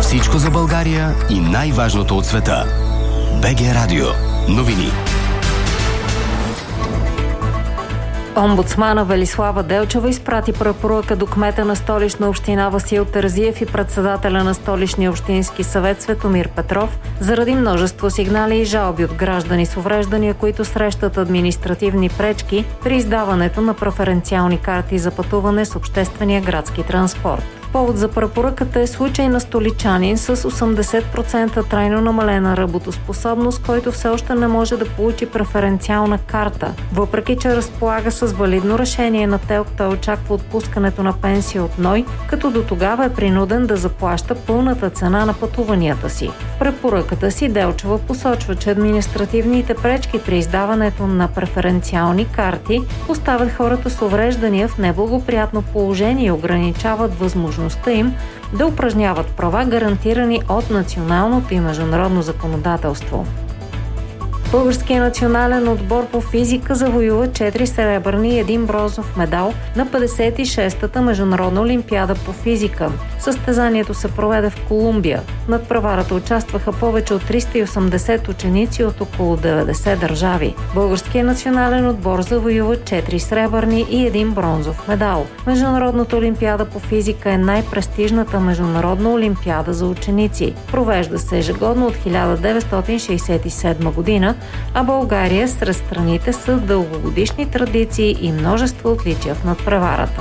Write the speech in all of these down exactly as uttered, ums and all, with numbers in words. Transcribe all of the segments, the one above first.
Всичко за България и най-важното от света. БГ Радио. Новини. Омбудсмана Велислава Делчева изпрати препоръка до кмета на Столична община Васил Терзиев и председателя на Столичния общински съвет Светомир Петров заради множество сигнали и жалби от граждани с увреждания, които срещат административни пречки при издаването на преференциални карти за пътуване с обществения градски транспорт. Повод за препоръката е случай на столичанин с осемдесет процента трайно намалена работоспособност, който все още не може да получи преференциална карта. Въпреки че разполага с валидно решение на ТЕЛК, той очаква отпускането на пенсия от НОИ, като до тогава е принуден да заплаща пълната цена на пътуванията си. В препоръката си Делчева посочва, че административните пречки при издаването на преференциални карти поставят хората с увреждания в неблагоприятно положение и ограничават възможността им да упражняват права, гарантирани от националното и международно законодателство. Българският национален отбор по физика завоюва четири сребърни и един бронзов медал на петдесет и шестата международна олимпиада по физика. Състезанието се проведе в Колумбия. В надпреварата участваха повече от триста и осемдесет ученици от около деветдесет държави. Българският национален отбор завоюва четири сребърни и един бронзов медал. Международната олимпиада по физика е най-престижната международна олимпиада за ученици. Провежда се ежегодно от хиляда деветстотин шейсет и седма година, а България сред страните с дългогодишни традиции и множество отличия в надпреварата.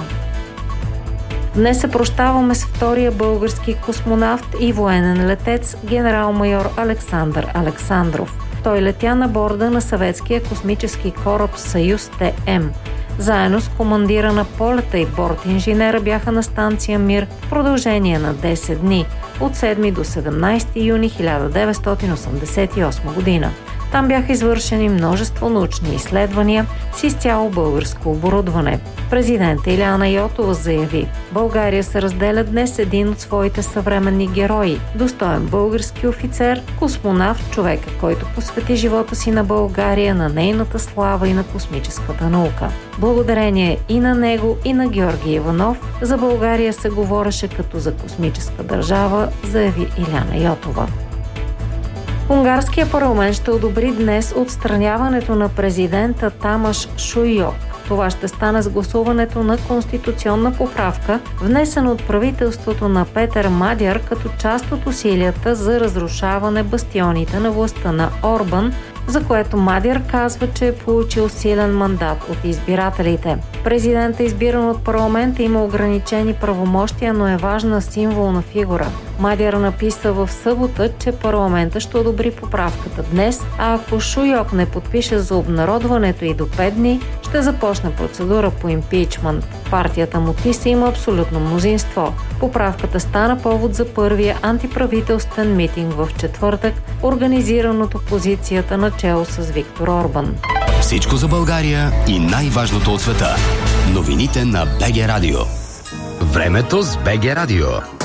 Днес се прощаваме с втория български космонавт и военен летец генерал-майор Александър Александров. Той летя на борда на съветския космически кораб Съюз ТМ. Заедно с командира на полета и борт-инженера бяха на станция Мир в продължение на десет дни, от седми до седемнадесети юни хиляда деветстотин осемдесет и осма година. Там бяха извършени множество научни изследвания с изцяло българско оборудване. Президент Илияна Йотова заяви: България се разделя днес един от своите съвременни герои, достоен български офицер, космонавт, човека, който посвети живота си на България, на нейната слава и на космическата наука. Благодарение и на него, и на Георги Иванов, за България се говореше като за космическа държава, заяви Илияна Йотова. Унгарския парламент ще одобри днес отстраняването на президента Тамаш Шуйок. Това ще стане с гласуването на конституционна поправка, внесена от правителството на Петър Мадяр като част от усилията за разрушаване бастионите на властта на Орбан, за което Мадяр казва, че е получил силен мандат от избирателите. Президентът, избиран от парламента, има ограничени правомощия, но е важна символна фигура. Мадяр написа в събота, че парламента ще одобри поправката днес, а ако Шуйок не подпише за обнародването и до пет дни, ще започне процедура по импичмент. Партията му ТИСА има абсолютно мнозинство. Поправката стана повод за първия антиправителствен митинг в четвъртък, организиран от опозицията начело с Виктор Орбан. Всичко за България и най-важното от света. Новините на БГ Радио. Времето с БГ Радио.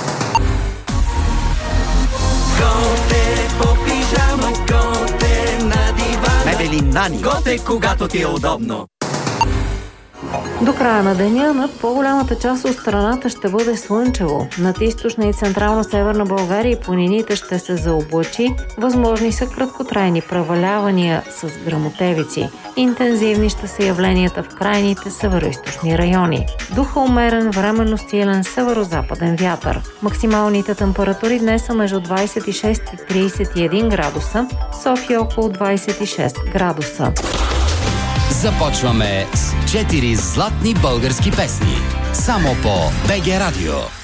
Готе по пижама, готе на дивана. Мебели Нани. Готе, когато ти е удобно. До края на деня над по-голямата част от страната ще бъде слънчево. Над източна и централна северна България и планините ще се заоблачи. Възможни са краткотрайни превалявания с гръмотевици. Интензивни ще са явленията в крайните североизточни райони. Духа умерен, временно силен северо-западен вятър. Максималните температури днес са между двадесет и шест и тридесет и един градуса, София около двадесет и шест градуса. Започваме с четири златни български песни. Само по БГ Радио.